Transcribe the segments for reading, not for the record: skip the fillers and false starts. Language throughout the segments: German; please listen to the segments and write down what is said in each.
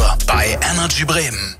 Nur bei Energy Bremen.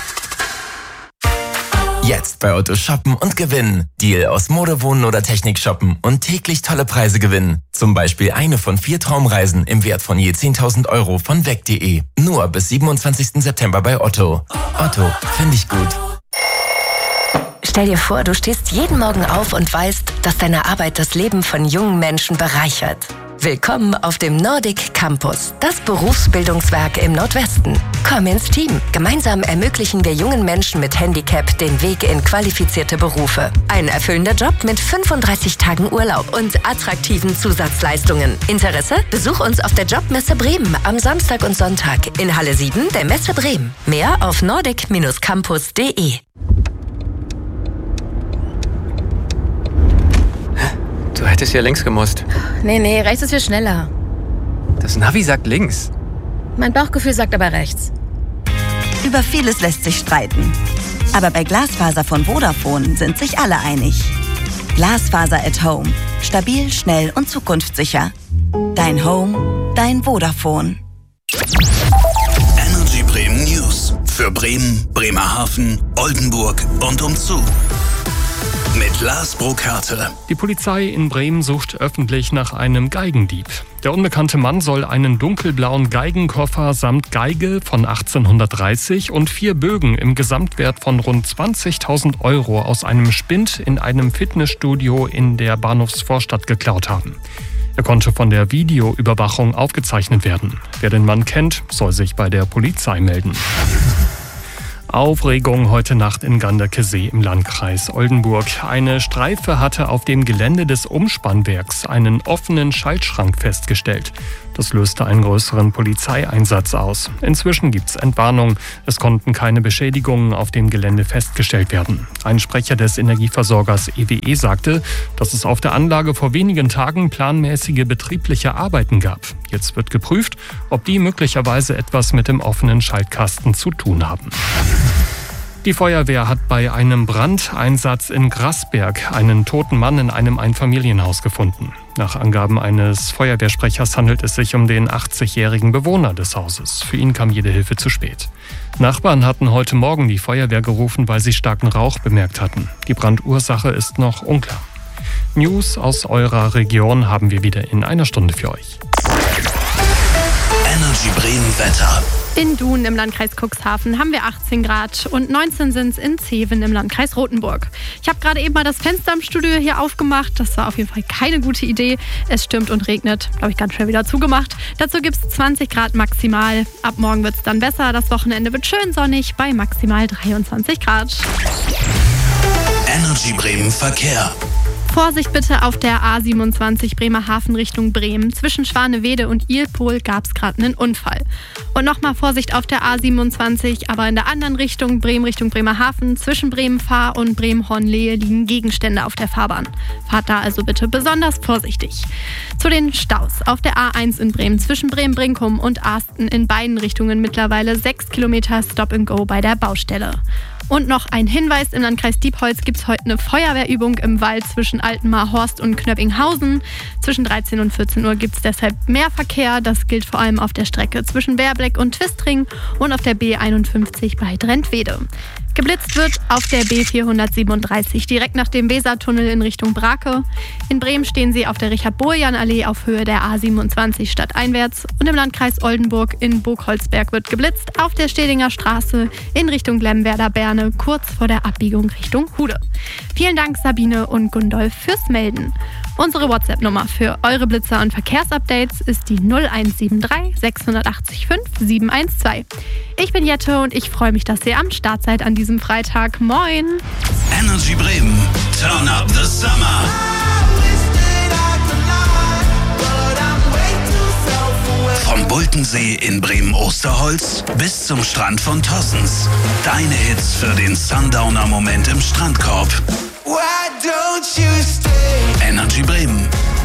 Jetzt bei Otto shoppen und gewinnen. Deal aus Mode, Wohnen oder Technik shoppen und täglich tolle Preise gewinnen. Zum Beispiel eine von 4 Traumreisen im Wert von je 10.000 Euro von weg.de. Nur bis 27. September bei Otto. Otto, finde ich gut. Stell dir vor, du stehst jeden Morgen auf und weißt, dass deine Arbeit das Leben von jungen Menschen bereichert. Willkommen auf dem Nordic Campus, das Berufsbildungswerk im Nordwesten. Komm ins Team. Gemeinsam ermöglichen wir jungen Menschen mit Handicap den Weg in qualifizierte Berufe. Ein erfüllender Job mit 35 Tagen Urlaub und attraktiven Zusatzleistungen. Interesse? Besuch uns auf der Jobmesse Bremen am Samstag und Sonntag in Halle 7 der Messe Bremen. Mehr auf nordic-campus.de. Du hättest ja links gemusst. Nee, rechts ist viel schneller. Das Navi sagt links. Mein Bauchgefühl sagt aber rechts. Über vieles lässt sich streiten. Aber bei Glasfaser von Vodafone sind sich alle einig. Glasfaser at Home. Stabil, schnell und zukunftssicher. Dein Home, dein Vodafone. Energy Bremen News. Für Bremen, Bremerhaven, Oldenburg und umzu. Mit Lars Burkhardt. Die Polizei in Bremen sucht öffentlich nach einem Geigendieb. Der unbekannte Mann soll einen dunkelblauen Geigenkoffer samt Geige von 1830 und 4 Bögen im Gesamtwert von rund 20.000 Euro aus einem Spind in einem Fitnessstudio in der Bahnhofsvorstadt geklaut haben. Er konnte von der Videoüberwachung aufgezeichnet werden. Wer den Mann kennt, soll sich bei der Polizei melden. Aufregung heute Nacht in Ganderkesee im Landkreis Oldenburg. Eine Streife hatte auf dem Gelände des Umspannwerks einen offenen Schaltschrank festgestellt. Das löste einen größeren Polizeieinsatz aus. Inzwischen gibt's Entwarnung. Es konnten keine Beschädigungen auf dem Gelände festgestellt werden. Ein Sprecher des Energieversorgers EWE sagte, dass es auf der Anlage vor wenigen Tagen planmäßige betriebliche Arbeiten gab. Jetzt wird geprüft, ob die möglicherweise etwas mit dem offenen Schaltkasten zu tun haben. Die Feuerwehr hat bei einem Brandeinsatz in Grassberg einen toten Mann in einem Einfamilienhaus gefunden. Nach Angaben eines Feuerwehrsprechers handelt es sich um den 80-jährigen Bewohner des Hauses. Für ihn kam jede Hilfe zu spät. Nachbarn hatten heute Morgen die Feuerwehr gerufen, weil sie starken Rauch bemerkt hatten. Die Brandursache ist noch unklar. News aus eurer Region haben wir wieder in einer Stunde für euch. Energy Bremen Wetter. In Dun im Landkreis Cuxhaven haben wir 18 Grad und 19 sind es in Zeven im Landkreis Rothenburg. Ich habe gerade eben mal das Fenster im Studio hier aufgemacht. Das war auf jeden Fall keine gute Idee. Es stürmt und regnet. Habe ich ganz schnell wieder zugemacht. Dazu gibt es 20 Grad maximal. Ab morgen wird es dann besser. Das Wochenende wird schön sonnig bei maximal 23 Grad. Energy Bremen Verkehr. Vorsicht bitte auf der A27 Bremerhaven Richtung Bremen. Zwischen Schwanewede und Ilpol gab es gerade einen Unfall. Und nochmal Vorsicht auf der A27, aber in der anderen Richtung, Bremen Richtung Bremerhaven. Zwischen Bremen-Fahr und Bremen-Hornlehe liegen Gegenstände auf der Fahrbahn. Fahrt da also bitte besonders vorsichtig. Zu den Staus. Auf der A1 in Bremen zwischen Bremen-Brinkum und Arsten in beiden Richtungen mittlerweile 6 Kilometer Stop-and-Go bei der Baustelle. Und noch ein Hinweis, im Landkreis Diepholz gibt es heute eine Feuerwehrübung im Wald zwischen Altenmarhorst und Knöppinghausen. Zwischen 13 und 14 Uhr gibt es deshalb mehr Verkehr. Das gilt vor allem auf der Strecke zwischen Werbleck und Twistring und auf der B51 bei Drentwede. Geblitzt wird auf der B437 direkt nach dem Wesertunnel in Richtung Brake. In Bremen stehen sie auf der Richard-Bojan-Allee auf Höhe der A27 stadteinwärts. Und im Landkreis Oldenburg in Burgholzberg wird geblitzt auf der Stedinger Straße in Richtung Lemwerder-Berne, kurz vor der Abbiegung Richtung Hude. Vielen Dank Sabine und Gundolf fürs Melden. Unsere WhatsApp-Nummer für eure Blitzer und Verkehrsupdates ist die 0173 680 5 712. Ich bin Jette und ich freue mich, dass ihr am Start seid an diesem Freitag. Moin! Energy Bremen. Turn up the summer. Vom Bultensee in Bremen-Osterholz bis zum Strand von Tossens. Deine Hits für den Sundowner-Moment im Strandkorb. Energy Bremen.